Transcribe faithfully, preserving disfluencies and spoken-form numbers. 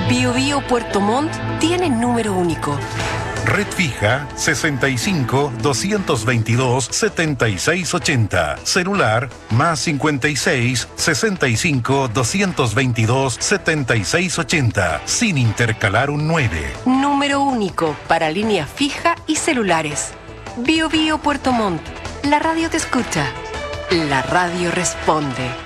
Bio Bio Puerto Montt tiene número único. Red fija sesenta y cinco, doscientos veintidós, setenta y seis ochenta. Celular más cincuenta y seis, sesenta y cinco, doscientos veintidós, setenta y seis ochenta. Sin intercalar un nueve. Número único para línea fija y celulares. Bio Bio Puerto Montt. La radio te escucha. La radio responde.